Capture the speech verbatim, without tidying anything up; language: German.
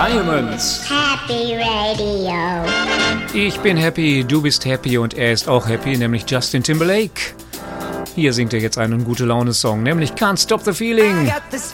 Diamonds. Happy Radio. Ich bin happy, du bist happy und er ist auch happy, nämlich Justin Timberlake. Hier singt er jetzt einen gute Laune-Song, nämlich Can't Stop the Feeling.